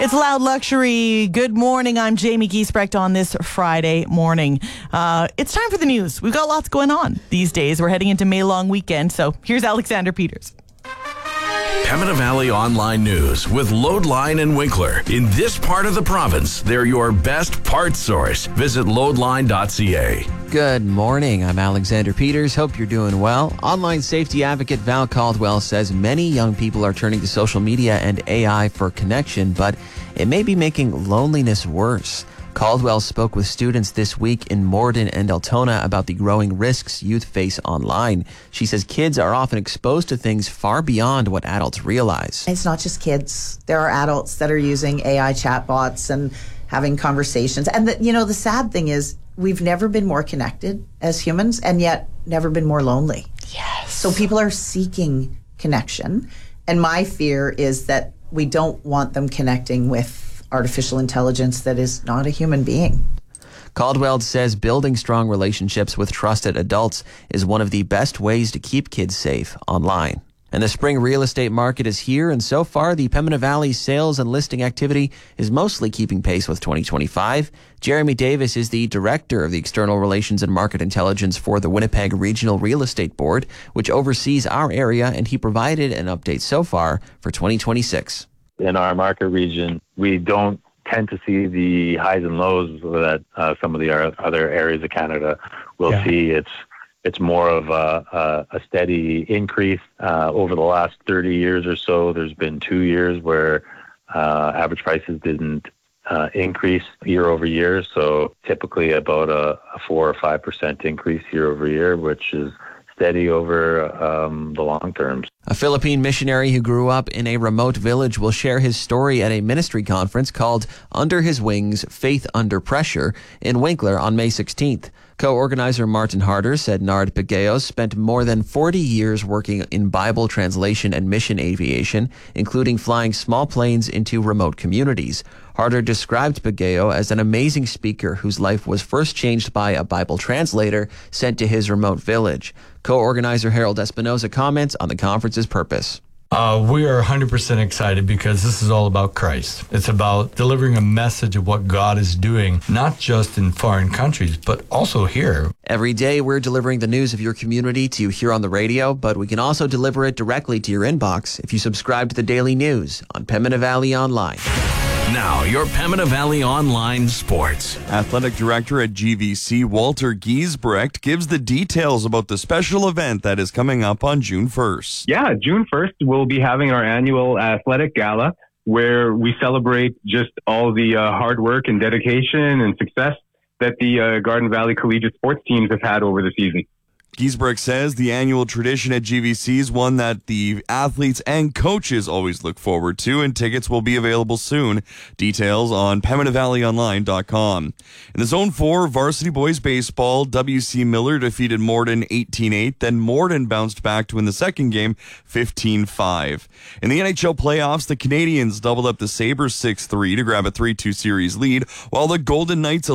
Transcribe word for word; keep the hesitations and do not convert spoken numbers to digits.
It's Loud Luxury. Good morning. I'm Jamie Giesbrecht on this Friday morning. Uh, it's time for the news. We've got lots going on these days. We're heading into May long weekend, so here's Alexander Peters. Pembina Valley Online News with Loadline and Winkler. In this part of the province, they're your best parts source. Visit loadline dot c a. Good morning. I'm Alexander Peters. Hope you're doing well. Online safety advocate Val Caldwell says many young people are turning to social media and A I for connection, but it may be making loneliness worse. Caldwell spoke with students this week in Morden and Altona about the growing risks youth face online. She says kids are often exposed to things far beyond what adults realize. It's not just kids. There are adults that are using A I chatbots and having conversations. And, the, you know, the sad thing is we've never been more connected as humans and yet never been more lonely. Yes. So people are seeking connection. And my fear is that we don't want them connecting with artificial intelligence that is not a human being. Caldwell says building strong relationships with trusted adults is one of the best ways to keep kids safe online. And the spring real estate market is here, and so far the Pembina Valley sales and listing activity is mostly keeping pace with twenty twenty-five. Jeremy Davis is the Director of the External Relations and Market Intelligence for the Winnipeg Regional Real Estate Board, which oversees our area, and he provided an update so far for twenty twenty-six. In our market region, we don't tend to see the highs and lows that uh, some of the other areas of Canada will yeah. see. It's it's more of a, a, a steady increase. Uh, over the last thirty years or so, there's been two years where uh, average prices didn't uh, increase year over year. So typically about a, a four or five percent increase year over year, which is steady over um, the long term. A Philippine missionary who grew up in a remote village will share his story at a ministry conference called Under His Wings, Faith Under Pressure in Winkler on May sixteenth. Co-organizer Martin Harder said Nard Pageos spent more than forty years working in Bible translation and mission aviation, including flying small planes into remote communities. Harder described Pageo as an amazing speaker whose life was first changed by a Bible translator sent to his remote village. Co-organizer Harold Espinoza comments on the conference's purpose. Uh, we are one hundred percent excited because this is all about Christ. It's about delivering a message of what God is doing, not just in foreign countries, but also here. Every day we're delivering the news of your community to you here on the radio, but we can also deliver it directly to your inbox if you subscribe to the Daily News on Pembina Valley Online. Now, your Pembina Valley Online Sports. Athletic Director at G V C, Walter Giesbrecht, gives the details about the special event that is coming up on June first. Yeah, June first, we'll be having our annual athletic gala where we celebrate just all the uh, hard work and dedication and success that the uh, Garden Valley Collegiate sports teams have had over the season. Giesbrecht says the annual tradition at G V C is one that the athletes and coaches always look forward to, and tickets will be available soon. Details on pembina valley online dot com. In the Zone four Varsity Boys Baseball, W C Miller defeated Morden eighteen eight, then Morden bounced back to win the second game fifteen five. In the N H L playoffs, the Canadiens doubled up the Sabres six three to grab a three two series lead, while the Golden Knights